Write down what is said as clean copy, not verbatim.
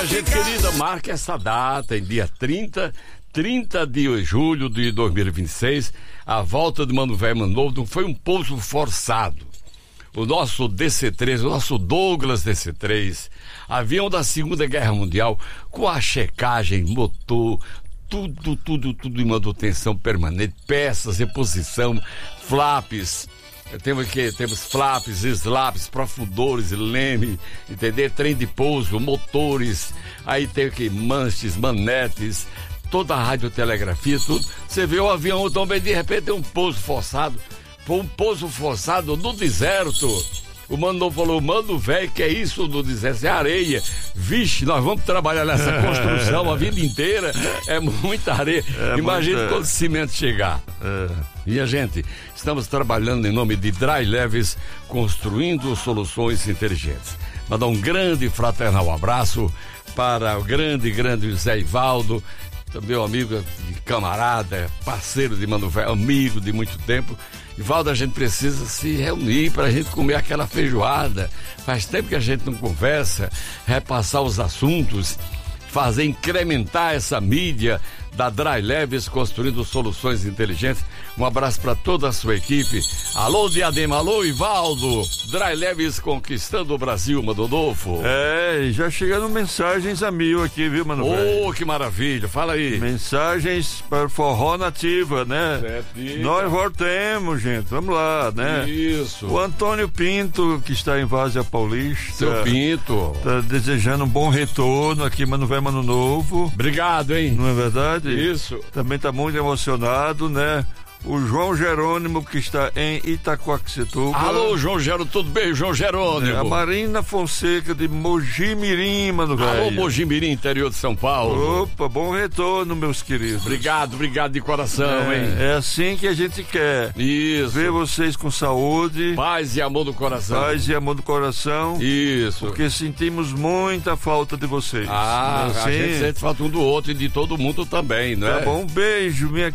minha gente querida, marque essa data, em dia 30 de julho de 2026, a volta do Mano Velho Mano Novo. Foi um pouso forçado. O nosso DC-3, o nosso Douglas DC-3, avião da Segunda Guerra Mundial, com a checagem, motor, tudo em manutenção permanente, peças, reposição, flaps. Temos flaps, slaps, profundores, leme, entender? Trem de pouso, motores, aí tem aqui manches, manetes, toda a radiotelegrafia, tudo. Você vê o avião também, de repente tem um pouso forçado. Foi um pouso forçado no deserto. O Mano falou, Mano Velho, que é isso no deserto? É areia. Vixe, nós vamos trabalhar nessa construção a vida inteira. É muita areia. Imagina quando o cimento chegar. E a gente, estamos trabalhando em nome de Dry Leves, construindo soluções inteligentes. Mandar um grande fraternal abraço para o grande Zé Ivaldo, meu amigo e camarada, parceiro de Mano Velho, amigo de muito tempo. Ivaldo, a gente precisa se reunir para a gente comer aquela feijoada. Faz tempo que a gente não conversa, repassar os assuntos, fazer incrementar essa mídia da Dry Leves, construindo soluções inteligentes. Um abraço para toda a sua equipe. Alô, Diadema, alô, Ivaldo. Dry Leves conquistando o Brasil, Mano Novo. Já chegando mensagens a 1000 aqui, viu, Mano Velho? Oh, que maravilha, fala aí. Mensagens para Forró Nativa, né? Certo. Nós voltemos, gente, vamos lá, né? Isso. O Antônio Pinto, que está em Várzea Paulista. Seu Pinto. Tá desejando um bom retorno aqui, Mano Velho, Mano Novo. Obrigado, hein? Não é verdade? Isso. Também tá muito emocionado, né? O João Jerônimo, que está em Itacoaxetuba. Alô, João Jerônimo, tudo bem, João Jerônimo? A Marina Fonseca, de Mojimirim, Mano Velho. Alô, Mojimirim, interior de São Paulo. Opa, bom retorno, meus queridos. Obrigado de coração, hein? É assim que a gente quer. Isso. Ver vocês com saúde. Paz e amor do coração. Paz e amor do coração. Isso. Porque sentimos muita falta de vocês. A gente sente falta um do outro e de todo mundo também, não é? Tá bom, um beijo, minha